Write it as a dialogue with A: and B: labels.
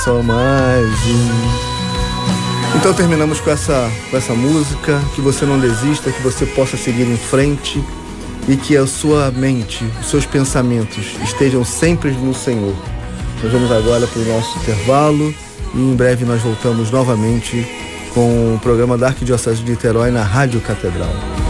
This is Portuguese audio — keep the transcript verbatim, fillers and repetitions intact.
A: Só mais um. Então terminamos com essa, com essa música. Que você não desista, que você possa seguir em frente e que a sua mente, os seus pensamentos estejam sempre no Senhor. Nós vamos agora para o nosso intervalo e em breve nós voltamos novamente com o programa da Arquidiocese de Niterói na Rádio Catedral.